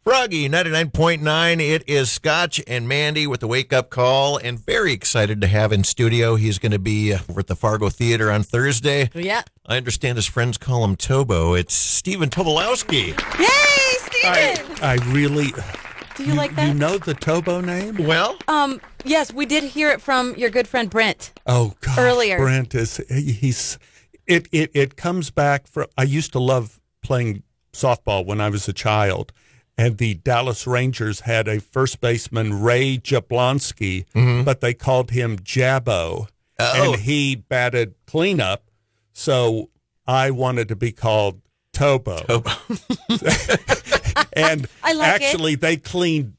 Froggy 99.9. It is Scotch and Mandy with the Wake Up Call, and very excited to have in studio. He's going to be over at the Fargo Theater on Thursday. Yeah. I understand his friends call him Tobo. It's Stephen Tobolowsky. Yay, Stephen! I really... Do you like that? You know the Tobo name? Well, Yes, we did hear it from your good friend Brent. Oh, gosh. Earlier. Brent it comes back from... I used to love playing softball when I was a child, and the Dallas Rangers had a first baseman, Ray Jablonski, but they called him Jabbo, and he batted cleanup, so I wanted to be called Tobo. And I like actually, they cleaned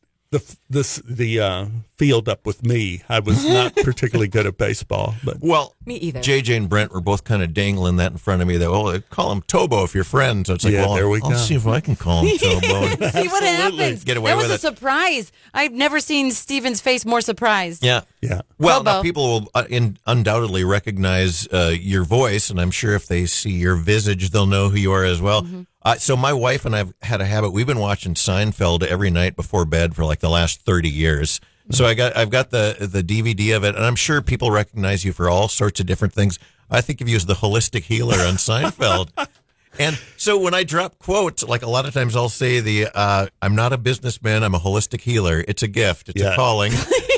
the field up with me. I was not particularly good at baseball, but well, Me either. JJ and Brent were both kind of dangling that in front of me. They call him Tobo if you're friends. So it's like, Yeah, well, there we I'll go. see if I can call him Tobo. See what happens. Get away that was with a it. surprise. I've never seen Stephen's face more surprised. Yeah. yeah. Well, Tobo. now people will undoubtedly recognize your voice, and I'm sure if they see your visage, they'll know who you are as well. So my wife and I've had a habit. We've been watching Seinfeld every night before bed for like the last 30 years. So I've got the DVD of it, and I'm sure people recognize you for all sorts of different things. I think of you as the holistic healer on Seinfeld. And so when I drop quotes, like a lot of times I'll say I'm not a businessman, I'm a holistic healer. It's a gift. It's a Yeah. calling.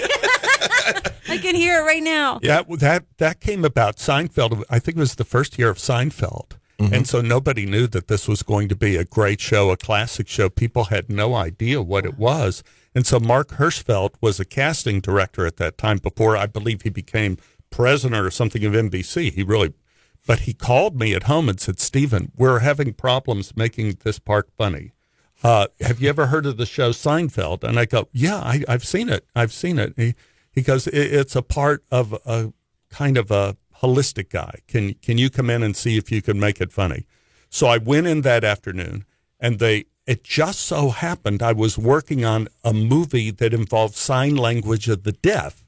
I can hear it right now. Yeah, that came about Seinfeld. I think it was the first year of Seinfeld. And so nobody knew that this was going to be a great show, a classic show. People had no idea what it was. And so Mark Hirschfeld was a casting director at that time before I believe he became president or something of NBC. But he called me at home and said, Stephen, we're having problems making this part funny. Have you ever heard of the show Seinfeld? And I go, yeah, I've seen it. I've seen it. He goes, it's a part of a kind of a holistic guy. Can you come in and see if you can make it funny? So I went in that afternoon, and it just so happened I was working on a movie that involved sign language of the deaf.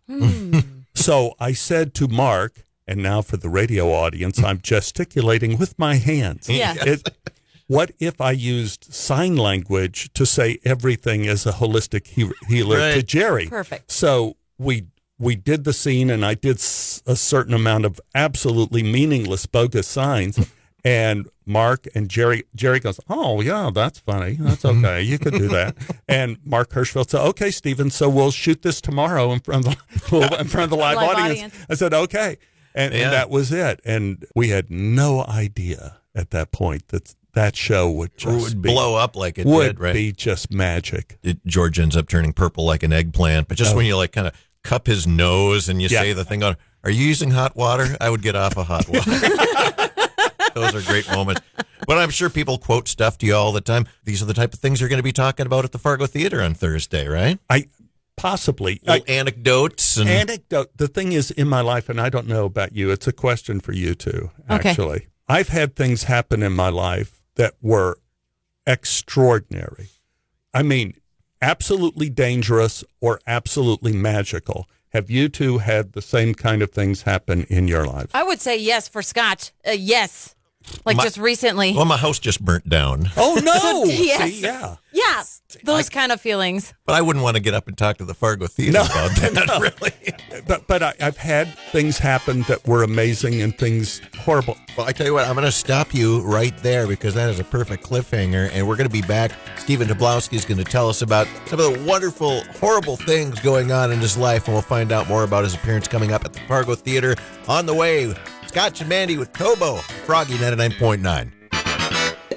So I said to Mark, and now for the radio audience, I'm gesticulating with my hands. Yeah. What if I used sign language to say everything as a holistic healer to Right. Jerry? Perfect. So we did the scene, and I did a certain amount of absolutely meaningless, bogus signs. And Mark and Jerry goes, oh, yeah, that's funny. That's okay. You could do that. And Mark Hirschfeld said, okay, Stephen, so we'll shoot this tomorrow in front of the live audience. I said, okay. And that was it. And we had no idea at that point that show would just blow up like it would did, right? be just magic. George ends up turning purple like an eggplant. But just when you like kind of cup his nose and you say the thing on, are you using hot water? I would get off of hot water. Those are great moments. But I'm sure people quote stuff to you all the time. These are the type of things you're going to be talking about at the Fargo Theater on Thursday, right? Possibly. Anecdotes. And Anecdote. The thing is, in my life, and I don't know about you, it's a question for you too, Okay. actually. I've had things happen in my life that were extraordinary. I mean, absolutely dangerous or absolutely magical. Have you two had the same kind of things happen in your lives? I would say yes for Scotch. Yes. Like just recently. Well, my house just burnt down. Oh, no. Yes. See, yeah. Yeah. Those kind of feelings. But I wouldn't want to get up and talk to the Fargo Theater about that, really. But I've had things happen that were amazing and things horrible. Well, I tell you what, I'm going to stop you right there because that is a perfect cliffhanger, and we're going to be back. Stephen Tobolowsky is going to tell us about some of the wonderful, horrible things going on in his life, and we'll find out more about his appearance coming up at the Fargo Theater on the way. Scotch and Mandy with Tobo, Froggy 99.9.